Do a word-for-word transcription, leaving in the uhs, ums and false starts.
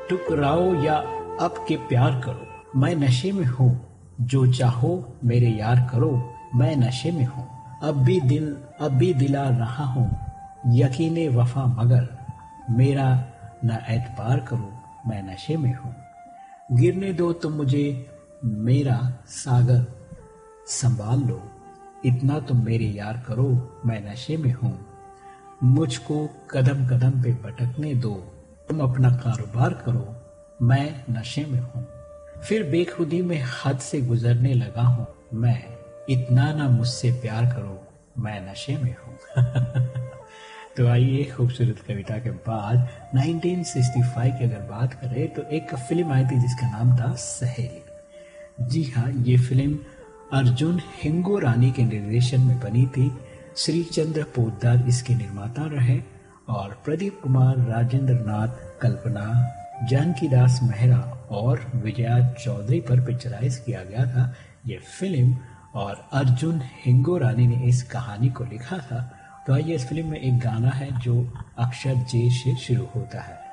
ठुकराओ या अब के प्यार करो, मैं नशे में हूँ, जो चाहो मेरे यार करो, मैं नशे में हूँ। अब भी दिल अब भी दिला रहा हूँ यकीने वफा, मगर मेरा न एतबार करो, मैं नशे में हूँ। गिरने दो तुम मुझे मेरा सागर संभाल लो, इतना तुम मेरे यार करो, मैं नशे में हूँ। मुझको कदम कदम पे भटकने दो, तुम अपना कारोबार करो, मैं नशे में हूँ। फिर बेखुदी में हद से गुजरने लगा हूँ मैं, इतना ना मुझसे प्यार करो, मैं नशे में हूँ। तो आइए खूबसूरत कविता के बाद उन्नीस सौ पैंसठ की अगर बात करें तो एक फिल्म आई थी जिसका नाम था सहेली। जी हाँ, ये फिल्म अर्जुन हिंगोरानी के निर्देशन में बनी थी। श्री चंद्र पोद्दार इसके निर्माता रहे और प्रदीप कुमार, राजेंद्र नाथ, कल्पना, जानकीदास मेहरा और विजया चौधरी पर पिक्चराइज किया गया था ये फिल्म, और अर्जुन हिंगोरानी ने इस कहानी को लिखा था। तो आइए, इस फिल्म में एक गाना है जो अक्षर जे से शुरू होता है।